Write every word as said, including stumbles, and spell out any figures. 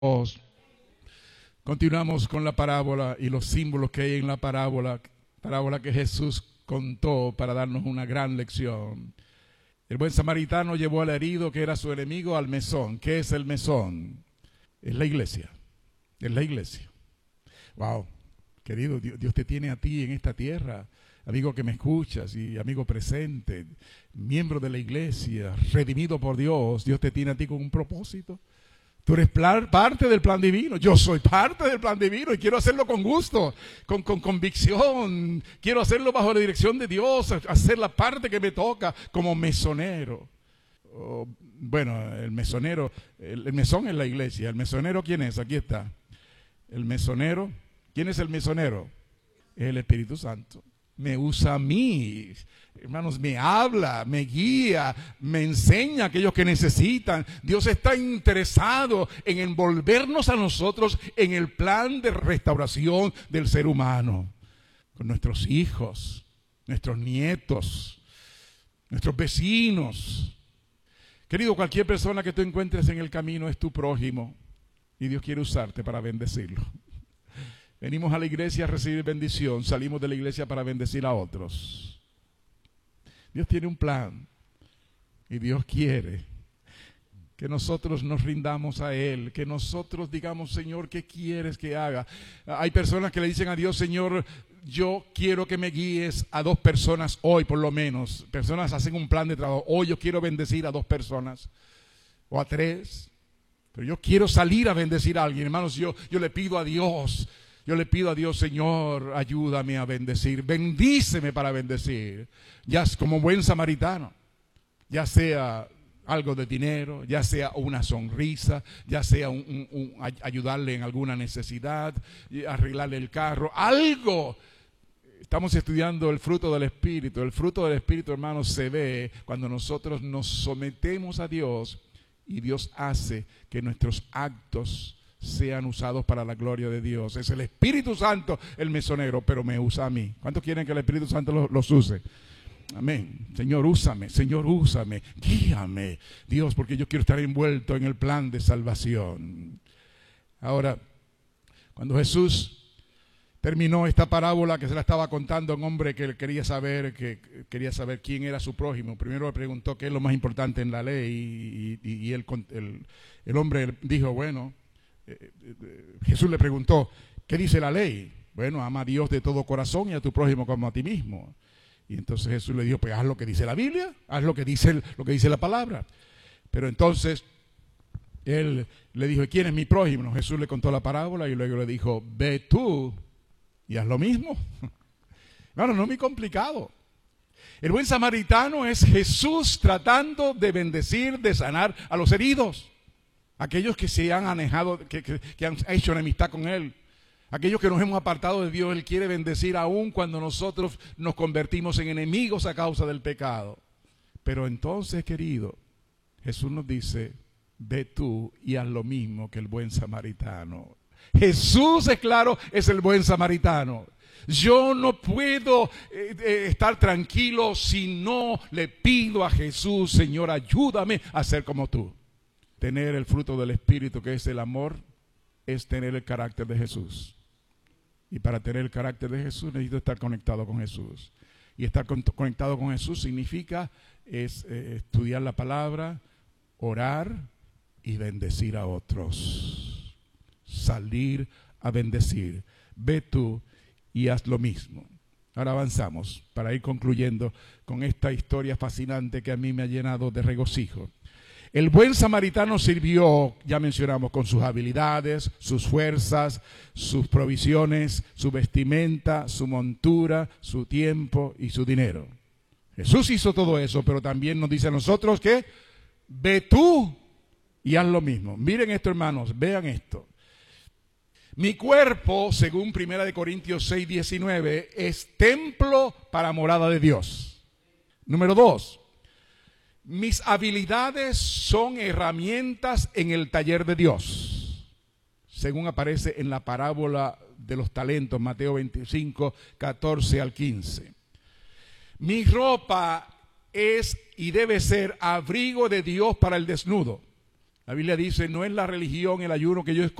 Continuamos con la parábola y los símbolos que hay en la parábola, parábola que Jesús contó para darnos una gran lección. El buen samaritano llevó al herido, que era su enemigo, al mesón. ¿Qué es el mesón? Es la iglesia. Es la iglesia. Wow, querido, Dios, Dios te tiene a ti en esta tierra, amigo que me escuchas y amigo presente, miembro de la iglesia, redimido por Dios. Dios te tiene a ti con un propósito. Tú eres parte del plan divino. Yo soy parte del plan divino y quiero hacerlo con gusto, con, con convicción. Quiero hacerlo bajo la dirección de Dios, hacer la parte que me toca como mesonero. Oh, bueno, el mesonero, el, el mesón es la iglesia. ¿El mesonero quién es? Aquí está. El mesonero, ¿quién es el mesonero? Es el Espíritu Santo. Me usa a mí, hermanos, me habla, me guía, me enseña a aquellos que necesitan. Dios está interesado en envolvernos a nosotros en el plan de restauración del ser humano, con nuestros hijos, nuestros nietos, nuestros vecinos. Querido, cualquier persona que tú encuentres en el camino es tu prójimo y Dios quiere usarte para bendecirlo. Venimos a la iglesia a recibir bendición, salimos de la iglesia para bendecir a otros. Dios tiene un plan y Dios quiere que nosotros nos rindamos a Él, que nosotros digamos, Señor, ¿qué quieres que haga? Hay personas que le dicen a Dios, Señor, yo quiero que me guíes a dos personas hoy por lo menos. Personas hacen un plan de trabajo, hoy yo quiero bendecir a dos personas o a tres, pero yo quiero salir a bendecir a alguien. Hermanos, yo, yo le pido a Dios, Yo le pido a Dios, Señor, ayúdame a bendecir, bendíceme para bendecir, ya como buen samaritano, ya sea algo de dinero, ya sea una sonrisa, ya sea un, un, un, ayudarle en alguna necesidad, arreglarle el carro, algo. Estamos estudiando el fruto del Espíritu. El fruto del Espíritu, hermanos, se ve cuando nosotros nos sometemos a Dios y Dios hace que nuestros actos sean usados para la gloria de Dios. Es el Espíritu Santo el mesonero, pero me usa a mí. ¿Cuántos quieren que el Espíritu Santo los, los use? Amén. Señor, úsame, Señor, úsame, guíame, Dios, porque yo quiero estar envuelto en el plan de salvación. Ahora, cuando Jesús terminó esta parábola que se la estaba contando a un hombre que quería saber, que quería saber quién era su prójimo, primero le preguntó qué es lo más importante en la ley y, y, y el, el, el hombre dijo, bueno, Jesús le preguntó, ¿qué dice la ley? Bueno, ama a Dios de todo corazón y a tu prójimo como a ti mismo. Y entonces Jesús le dijo, pues haz lo que dice la Biblia, haz lo que dice, lo que dice la palabra. Pero entonces él le dijo, ¿quién es mi prójimo? Jesús le contó la parábola y luego le dijo, ve tú y haz lo mismo. Bueno, no es muy complicado. El buen samaritano es Jesús tratando de bendecir, de sanar a los heridos. Aquellos que se han alejado, que, que, que han hecho enemistad con Él. Aquellos que nos hemos apartado de Dios, Él quiere bendecir aún cuando nosotros nos convertimos en enemigos a causa del pecado. Pero entonces, querido, Jesús nos dice, ve tú y haz lo mismo que el buen samaritano. Jesús, es claro, es el buen samaritano. Yo no puedo eh, eh, estar tranquilo si no le pido a Jesús, Señor, ayúdame a ser como tú. Tener el fruto del Espíritu, que es el amor, es tener el carácter de Jesús. Y para tener el carácter de Jesús necesito estar conectado con Jesús. Y estar con, conectado con Jesús significa es, eh, estudiar la palabra, orar y bendecir a otros. Salir a bendecir. Ve tú y haz lo mismo. Ahora avanzamos para ir concluyendo con esta historia fascinante que a mí me ha llenado de regocijo. El buen samaritano sirvió, ya mencionamos, con sus habilidades, sus fuerzas, sus provisiones, su vestimenta, su montura, su tiempo y su dinero. Jesús hizo todo eso, pero también nos dice a nosotros que ve tú y haz lo mismo. Miren esto, hermanos, vean esto. Mi cuerpo, según primera de Corintios seis, diecinueve, es templo para morada de Dios. Número dos. Mis habilidades son herramientas en el taller de Dios, según aparece en la parábola de los talentos, Mateo veinticinco, catorce al quince. Mi ropa es y debe ser abrigo de Dios para el desnudo. La Biblia dice, no es la religión, el ayuno que yo